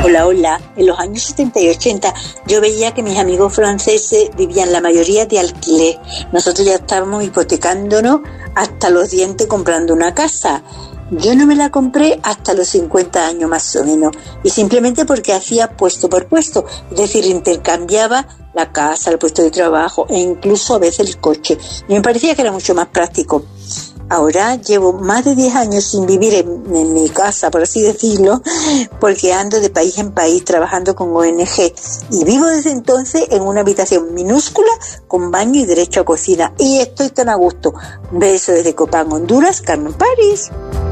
Hola, hola. En los años 70 y 80 yo veía que mis amigos franceses vivían la mayoría de alquiler. Nosotros ya estábamos hipotecándonos hasta los dientes comprando una casa. Yo no me la compré hasta los 50 años más o menos, y simplemente porque hacía puesto por puesto, es decir, intercambiaba la casa, el puesto de trabajo e incluso a veces el coche. Y me parecía que era mucho más práctico. Ahora llevo más de 10 años sin vivir en mi casa, por así decirlo, porque ando de país en país trabajando con ONG, y vivo desde entonces en una habitación minúscula con baño y derecho a cocina, y estoy tan a gusto. Beso desde Copán, Honduras, Carmen París.